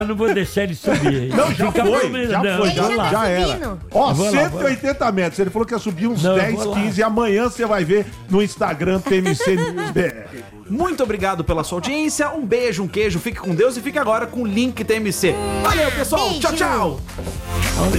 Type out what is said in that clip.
Eu não vou deixar ele subir. Não, já foi, já era. Ó, 180 metros. Ele falou que ia subir uns 10, 15 e amanhã você vai ver no Instagram TMC News BR. Muito obrigado pela sua audiência. Um beijo, um queijo. Fique com Deus e fique agora com o Link TMC. Valeu, pessoal. Beijo. Tchau, tchau.